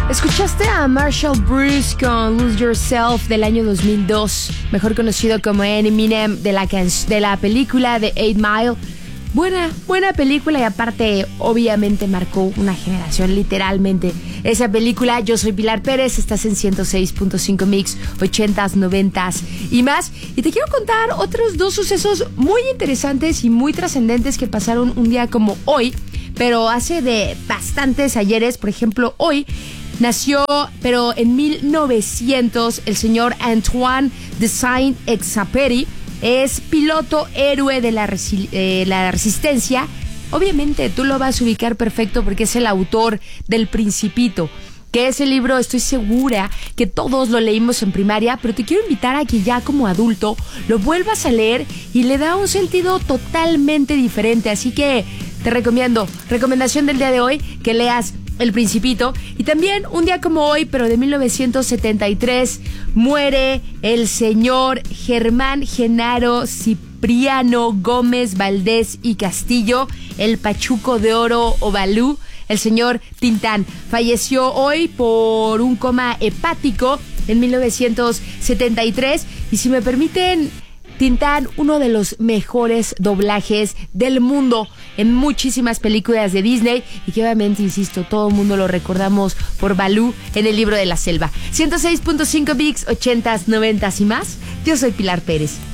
Escuchaste a Marshall Bruce con Lose Yourself del año 2002, mejor conocido como Eminem, de la película de 8 Mile. Buena película, y aparte obviamente marcó una generación, literalmente. Esa película. Yo soy Pilar Pérez, estás en 106.5 Mix, 80s, 90s y más. Y te quiero contar otros dos sucesos muy interesantes y muy trascendentes que pasaron un día como hoy, pero hace de bastantes ayeres. Por ejemplo, hoy nació, pero en 1900, el señor Antoine de Saint-Exupéry. Es piloto héroe de la Resistencia. Obviamente tú lo vas a ubicar perfecto porque es el autor del Principito, que ese libro estoy segura que todos lo leímos en primaria, pero te quiero invitar a que ya como adulto lo vuelvas a leer y le da un sentido totalmente diferente. Así que te recomendación del día de hoy, que leas El Principito. Y también un día como hoy, pero de 1973, muere el señor Germán Genaro Cipriano Gómez Valdés y Castillo, el Pachuco de Oro o Balú, el señor Tintán. Falleció hoy por un coma hepático en 1973. Y si me permiten, Tintán, uno de los mejores doblajes del mundo en muchísimas películas de Disney, y que obviamente, insisto, todo el mundo lo recordamos por Balú en El Libro de la Selva. 106.5 Mix, 80s, 90s y más. Yo soy Pilar Pérez.